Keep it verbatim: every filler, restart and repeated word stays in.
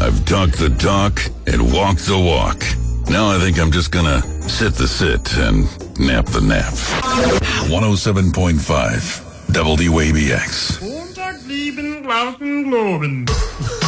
I've talked the talk and walked the walk. Now I think I'm just gonna sit the sit and nap the nap. one oh seven point five W A B X. Montag, lieben, glauben, globen.